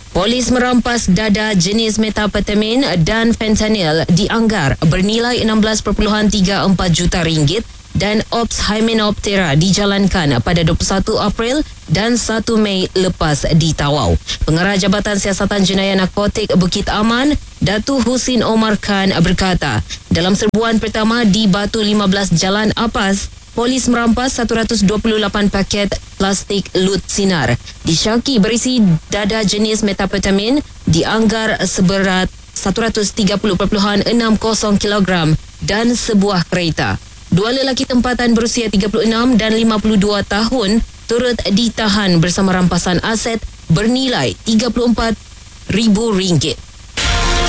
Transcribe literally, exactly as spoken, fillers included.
Polis merampas dada jenis metapetamin dan fentanyl dianggar bernilai enam belas perpuluhan tiga empat juta ringgit dan Ops Hymenoptera dijalankan pada dua puluh satu April dan satu Mei lepas di Tawau. Pengarah Jabatan Siasatan Jenayah Narkotik Bukit Aman, Datu Husin Omar Khan berkata, dalam serbuan pertama di Batu lima belas Jalan Apas, polis merampas satu ratus dua puluh lapan paket plastik lut sinar. Disyaki berisi dada jenis metapetamin dianggar seberat satu ratus tiga puluh perpuluhan enam kosong kilogram dan sebuah kereta. Dua lelaki tempatan berusia tiga puluh enam dan lima puluh dua tahun turut ditahan bersama rampasan aset bernilai tiga puluh empat ribu ringgit.